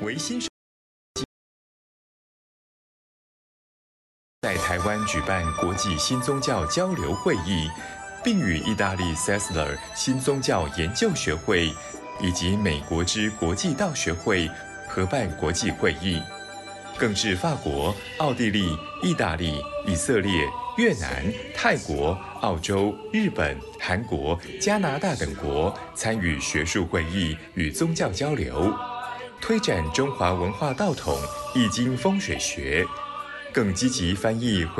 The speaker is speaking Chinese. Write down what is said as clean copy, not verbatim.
维新在台湾举办国际新宗教交流会议，并与意大利 Sessler 新宗教研究学会以及美国之国际道学会合办国际会议，更至法国、奥地利、意大利、以色列、越南、泰国、澳洲、日本、韩国、加拿大等国参与学术会议与宗教交流，推展中华文化道统、易经风水学，更积极翻译